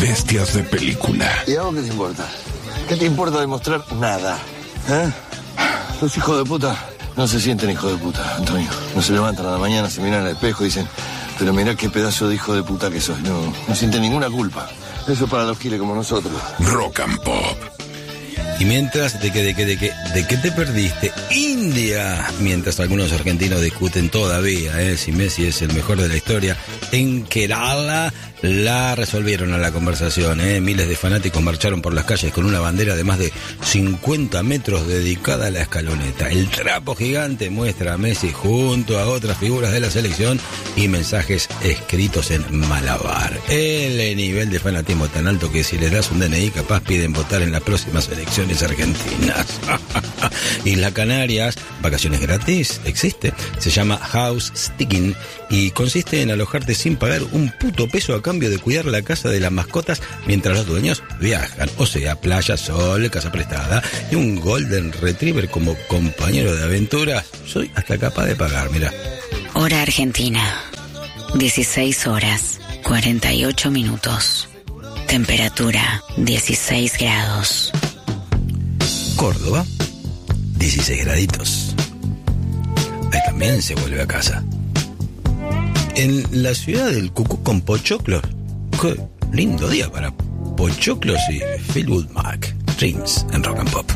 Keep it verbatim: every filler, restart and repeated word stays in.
bestias de película. ¿Y a vos qué te importa? ¿Qué te importa demostrar nada? ¿Eh? Los hijos de puta no se sienten hijos de puta, Antonio. No se levantan a la mañana, se miran al espejo y dicen, pero mirá qué pedazo de hijo de puta que soy. No, no sienten ninguna culpa. Eso es para los giles como nosotros. Rock and Pop. Y mientras, ¿de qué, de qué, de qué, de qué te perdiste? India. Mientras algunos argentinos discuten todavía, ¿eh? si Messi es el mejor de la historia, en Kerala la resolvieron a la conversación, ¿eh? Miles de fanáticos marcharon por las calles con una bandera de más de cincuenta metros dedicada a la escaloneta. El trapo gigante muestra a Messi junto a otras figuras de la selección y mensajes escritos en malabar. El nivel de fanatismo tan alto que si les das un D N I capaz piden votar en las próximas elecciones argentinas. Isla Canarias, vacaciones gratis, existe. Se llama House Sticking y consiste en alojarte sin pagar un puto peso a cambio de cuidar la casa de las mascotas mientras los dueños viajan. O sea, playa, sol, casa prestada y un Golden Retriever como compañero de aventura. Soy hasta capaz de pagar, mira. Hora Argentina, dieciséis horas, cuarenta y ocho minutos. Temperatura, dieciséis grados. Córdoba, dieciséis graditos. Ahí también se vuelve a casa. En la ciudad del Cucú con pochoclos. Qué lindo día para pochoclos y Fleetwood Mac. Dreams en Rock and Pop.